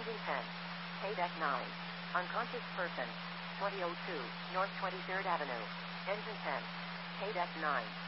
Engine 10. KDEC 9. Unconscious person. 2002, North 23rd Avenue. Engine 10. KDEC 9.